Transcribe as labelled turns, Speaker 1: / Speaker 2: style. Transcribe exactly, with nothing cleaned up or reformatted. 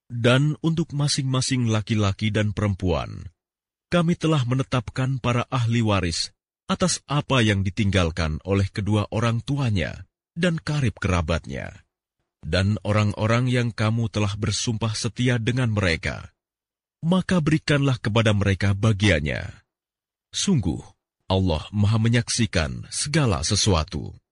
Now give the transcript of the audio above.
Speaker 1: Dan untuk masing-masing laki-laki dan perempuan, kami telah menetapkan para ahli waris atas apa yang ditinggalkan oleh kedua orang tuanya dan karib kerabatnya, dan orang-orang yang kamu telah bersumpah setia dengan mereka, maka berikanlah kepada mereka bagiannya. Sungguh, Allah Maha menyaksikan segala sesuatu.